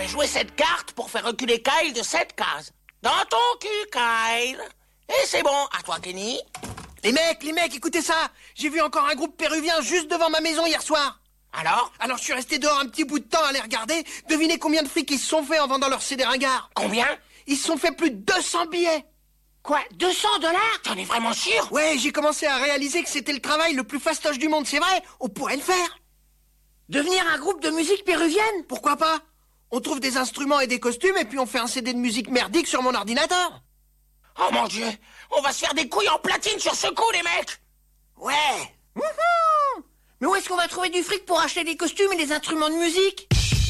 vais jouer cette carte pour faire reculer Kyle de 7 cases. Dans ton cul, Kyle. Et c'est bon, à toi, Kenny. Les mecs, écoutez ça. J'ai vu encore un groupe péruvien juste devant ma maison hier soir. Alors je suis resté dehors un petit bout de temps à les regarder. Devinez combien de fric ils se sont fait en vendant leurs CD ringards. Combien? Ils se sont fait plus de 200 billets. Quoi, 200 $? T'en es vraiment sûr? Ouais, j'ai commencé à réaliser que c'était le travail le plus fastoche du monde, c'est vrai. On pourrait le faire. Devenir un groupe de musique péruvienne? Pourquoi pas? On trouve des instruments et des costumes et puis on fait un CD de musique merdique sur mon ordinateur. Oh mon Dieu, on va se faire des couilles en platine sur ce coup, les mecs. Ouais. Mais où est-ce qu'on va trouver du fric pour acheter des costumes et des instruments de musique?